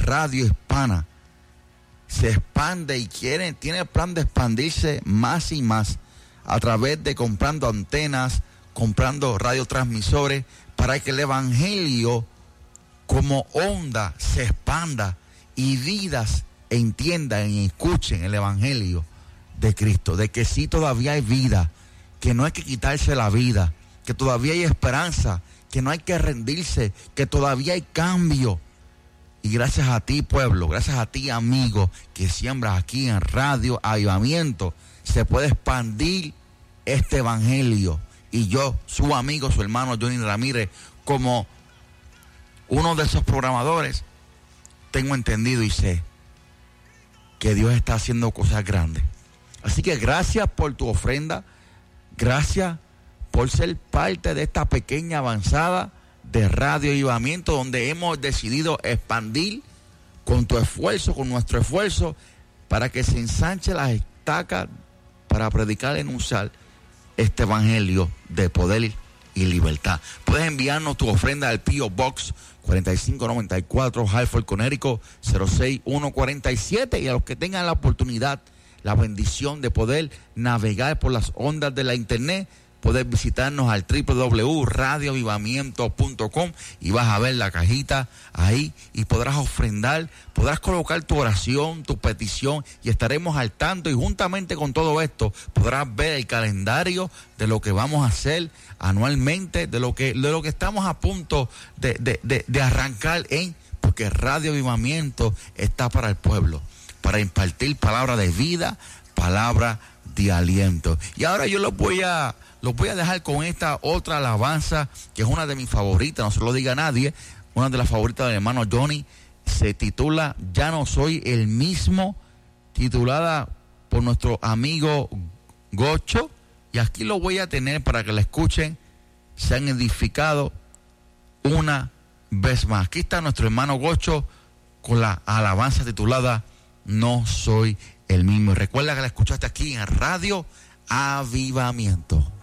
Radio Hispana se expande y tiene el plan de expandirse más y más a través de comprando antenas, comprando radiotransmisores, para que el evangelio como onda se expanda y vidas entiendan y escuchen el evangelio de Cristo, de que sí todavía hay vida, que no hay que quitarse la vida, que todavía hay esperanza, que no hay que rendirse, que todavía hay cambio. Y gracias a ti, pueblo, gracias a ti, amigo, que siembras aquí en Radio Avivamiento, se puede expandir este evangelio. Y yo, su amigo, su hermano Johnny Ramírez, como uno de esos programadores, tengo entendido y sé que Dios está haciendo cosas grandes. Así que gracias por tu ofrenda, gracias por ser parte de esta pequeña avanzada de Radio Avivamiento, donde hemos decidido expandir con tu esfuerzo, con nuestro esfuerzo, para que se ensanche las estacas para predicar y anunciar este evangelio de poder y libertad. Puedes enviarnos tu ofrenda al P.O. Box 4594, Hartford, Connecticut 06147, y a los que tengan la oportunidad, la bendición de poder navegar por las ondas de la internet, puedes visitarnos al www.radioavivamiento.com y vas a ver la cajita ahí y podrás ofrendar, podrás colocar tu oración, tu petición, y estaremos al tanto, y juntamente con todo esto podrás ver el calendario de lo que vamos a hacer anualmente, de lo que estamos a punto de arrancar porque Radio Avivamiento está para el pueblo, para impartir palabra de vida, palabra de aliento. Y ahora yo los voy a dejar con esta otra alabanza, que es una de mis favoritas, no se lo diga a nadie, una de las favoritas del hermano Johnny. Se titula Ya no soy el mismo, titulada por nuestro amigo Gocho, y aquí lo voy a tener para que la escuchen, se han edificado una vez más. Aquí está nuestro hermano Gocho con la alabanza titulada No soy el mismo. Y recuerda que la escuchaste aquí en Radio Avivamiento.